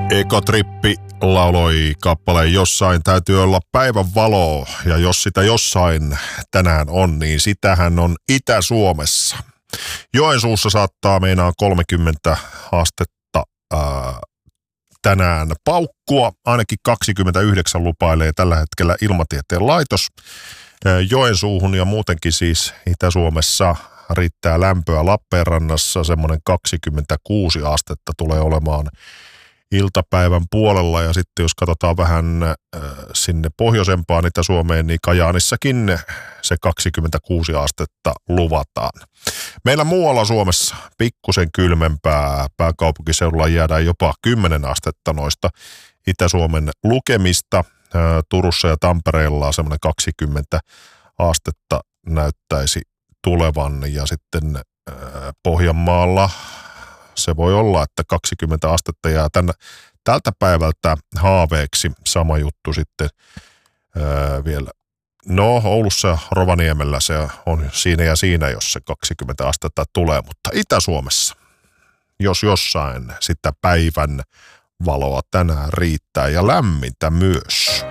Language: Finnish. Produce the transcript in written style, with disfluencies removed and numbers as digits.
Ekotrippi lauloi kappaleen Jossain täytyy olla päivän valoa, ja jos sitä jossain tänään on, niin sitähän on Itä-Suomessa. Joensuussa saattaa meinaa 30 astetta tänään paukkua, ainakin 29 lupailee tällä hetkellä Ilmatieteen laitos. Joensuuhun ja muutenkin siis Itä-Suomessa riittää lämpöä. Lappeenrannassa semmoinen 26 astetta tulee olemaan iltapäivän puolella, ja sitten jos katsotaan vähän sinne pohjoisempaan Itä-Suomeen, niin Kajaanissakin se 26 astetta luvataan. Meillä muualla Suomessa pikkusen kylmempää, pääkaupunkiseudulla jäädään jopa 10 astetta noista Itä-Suomen lukemista. Turussa ja Tampereella semmoinen 20 astetta näyttäisi tulevan, ja sitten Pohjanmaalla se voi olla, että 20 astetta jää tältä päivältä haaveeksi. Sama juttu sitten vielä. No, Oulussa ja Rovaniemellä se on siinä ja siinä, jos se 20 astetta tulee, mutta Itä-Suomessa, jos jossain, sitä päivän valoa tänään riittää ja lämmintä myös.